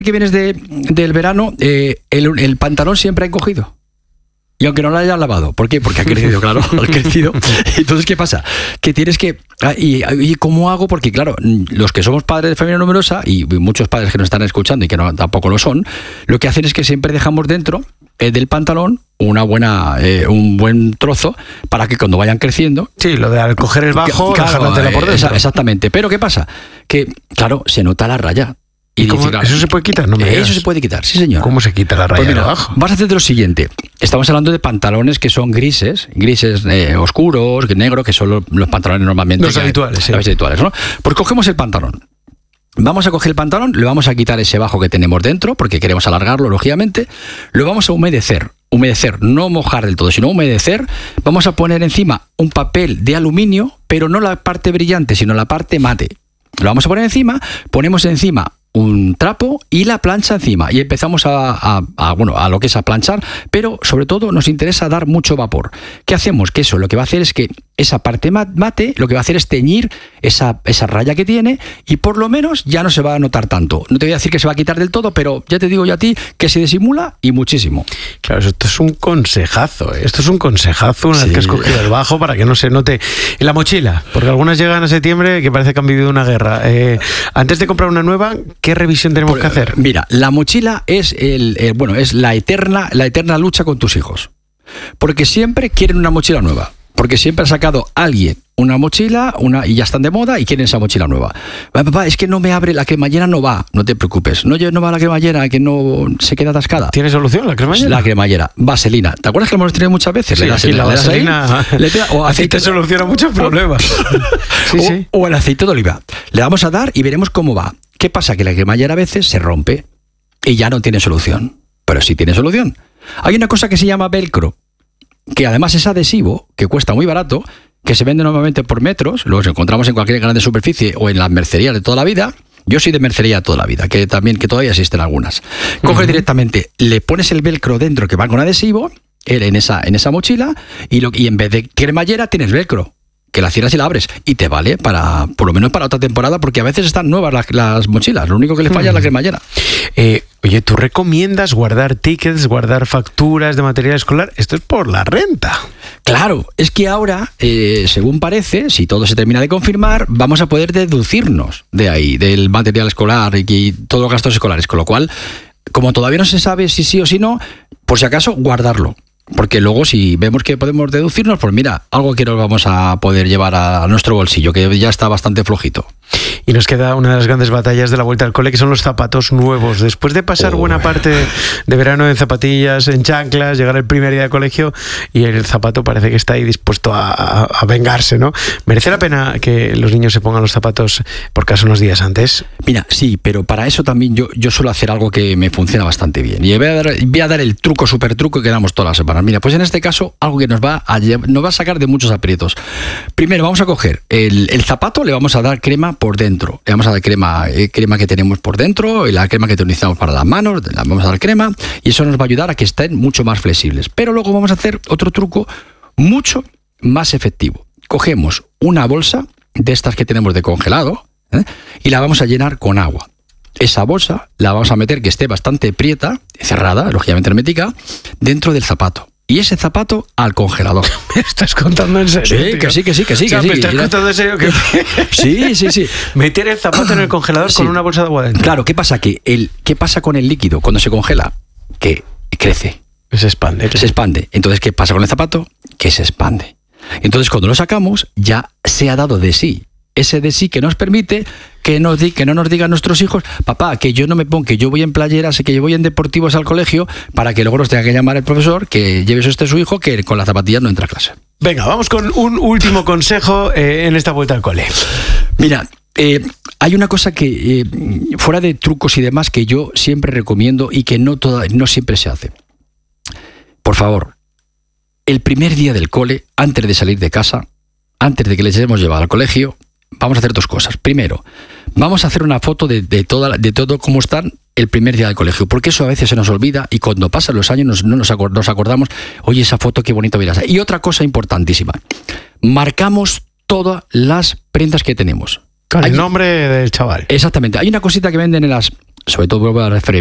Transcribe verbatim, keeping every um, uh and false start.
que vienes de, del verano, eh, el, el pantalón siempre ha encogido. Y aunque no lo hayas lavado. ¿Por qué? Porque ha crecido, claro, ha crecido. Entonces, ¿qué pasa? Que tienes que... Y, y ¿cómo hago? Porque, claro, los que somos padres de familia numerosa, y muchos padres que nos están escuchando y que no, tampoco lo son, lo que hacen es que siempre dejamos dentro eh, del pantalón una buena, eh, un buen trozo para que cuando vayan creciendo... Sí, lo de al coger el bajo, que, claro, dejártela por dentro. Exactamente. Pero ¿qué pasa? Que, claro, se nota la raya. ¿Y cómo, dice, ¿Eso se puede quitar? No me Eso digas. se puede quitar, sí señor. ¿Cómo se quita la raya pues mira, de abajo? Vas a hacer lo siguiente. Estamos hablando de pantalones que son grises, grises eh, oscuros, negro, que son los, los pantalones normalmente... Los habituales, sí. Los habituales, ¿no? Pues cogemos el pantalón. Vamos a coger el pantalón, le vamos a quitar ese bajo que tenemos dentro, porque queremos alargarlo, lógicamente. Lo vamos a humedecer. Humedecer, no mojar del todo, sino humedecer. Vamos a poner encima un papel de aluminio, pero no la parte brillante, sino la parte mate. Lo vamos a poner encima, ponemos encima un trapo y la plancha encima y empezamos a, a, a, bueno, a lo que es a planchar, pero sobre todo nos interesa dar mucho vapor. ¿Qué hacemos? Que eso lo que va a hacer es que esa parte mate lo que va a hacer es teñir esa, esa raya que tiene y por lo menos ya no se va a notar tanto. No te voy a decir que se va a quitar del todo, pero ya te digo yo a ti que se disimula y muchísimo. Claro, esto es un consejazo, ¿eh? Esto es un consejazo una sí. vez que has cogido el bajo para que no se note en la mochila, porque algunas llegan a septiembre que parece que han vivido una guerra. Eh, antes de comprar una nueva, ¿qué revisión tenemos Por, que hacer? Mira, la mochila es el, el bueno, es la eterna, la eterna lucha con tus hijos. Porque siempre quieren una mochila nueva. Porque siempre ha sacado alguien una mochila una, y ya están de moda y quieren esa mochila nueva. Papá, es que no me abre, la cremallera no va. No te preocupes. No, no va la cremallera, que no se queda atascada. ¿Tiene solución la cremallera? La cremallera. Vaselina. ¿Te acuerdas que lo hemos tenido muchas veces? Sí, le das, sí, le, la le das vaselina. Ahí, le pega, o aceite, aceite soluciona muchos problemas. sí, o, sí. o el aceite de oliva. Le vamos a dar y veremos cómo va. ¿Qué pasa? Que la cremallera a veces se rompe y ya no tiene solución. Pero sí tiene solución. Hay una cosa que se llama velcro, que además es adhesivo, que cuesta muy barato, que se vende normalmente por metros, los encontramos en cualquier grande superficie o en las mercerías de toda la vida. Yo soy de mercería toda la vida, que también que todavía existen algunas. Coges uh-huh. directamente, le pones el velcro dentro que va con adhesivo en esa, en esa mochila y, lo, y en vez de cremallera tienes velcro, que la cierras y la abres y te vale para, por lo menos para otra temporada, porque a veces están nuevas las, las mochilas, lo único que le falla uh-huh. es la cremallera. Eh, oye, ¿tú recomiendas guardar tickets, guardar facturas de material escolar? Esto es por la renta. Claro, es que ahora, eh, según parece, si todo se termina de confirmar, vamos a poder deducirnos de ahí, del material escolar y, y todos los gastos escolares, con lo cual, como todavía no se sabe si sí o si no, por si acaso, guardarlo. Porque luego si vemos que podemos deducirnos, pues mira, algo que nos vamos a poder llevar a nuestro bolsillo, que ya está bastante flojito. Y nos queda una de las grandes batallas de la vuelta al cole, que son los zapatos nuevos. Después de pasar oh. buena parte de verano en zapatillas, en chanclas, llegar el primer día de colegio y el zapato parece que está ahí dispuesto a, a, a vengarse, ¿no? ¿Merece la pena que los niños se pongan los zapatos por caso unos días antes? Mira, sí, pero para eso también yo, yo suelo hacer algo que me funciona bastante bien. Y voy a dar, voy a dar el truco, súper truco que damos todas las semanas. Mira, pues en este caso, algo que nos va a, nos va a sacar de muchos aprietos. Primero, vamos a coger el, el zapato, le vamos a dar crema por dentro. Le vamos a dar crema, eh, crema que tenemos por dentro, y la crema que utilizamos para las manos, la vamos a dar crema, y eso nos va a ayudar a que estén mucho más flexibles. Pero luego vamos a hacer otro truco mucho más efectivo. Cogemos una bolsa de estas que tenemos de congelado, ¿eh? y la vamos a llenar con agua. Esa bolsa la vamos a meter, que esté bastante prieta, cerrada, lógicamente hermética, dentro del zapato. Y ese zapato al congelador. ¿Me estás contando en serio? Sí, tío? que sí, que sí, que sí. O sea, que ¿me sí. estás contando en serio? Que... sí, sí, sí. Meter el zapato en el congelador sí. con una bolsa de agua dentro. Claro, ¿qué pasa? Que el, ¿qué pasa con el líquido cuando se congela? Que crece. Se expande. Se expande. Entonces, ¿qué pasa con el zapato? Que se expande. Entonces, cuando lo sacamos, ya se ha dado de sí. Ese de sí que nos permite que, nos di, que no nos digan nuestros hijos, papá, que yo no me pongo, que yo voy en playeras, que yo voy en deportivos al colegio, para que luego nos tenga que llamar el profesor, que lleve usted a su hijo, que con las zapatillas no entra a clase. Venga, vamos con un último consejo eh, en esta vuelta al cole. Mira, eh, hay una cosa que, eh, fuera de trucos y demás, que yo siempre recomiendo y que no, toda, no siempre se hace. Por favor, el primer día del cole, antes de salir de casa, antes de que les hemos llevado al colegio, vamos a hacer dos cosas. Primero, vamos a hacer una foto de, de, toda, de todo cómo están el primer día del colegio, porque eso a veces se nos olvida y cuando pasan los años nos, no nos, acord, nos acordamos, oye, esa foto qué bonito verás. Y otra cosa importantísima, marcamos todas las prendas que tenemos. Con el nombre del chaval. Exactamente. Hay una cosita que venden en las, sobre todo vuelvo a referir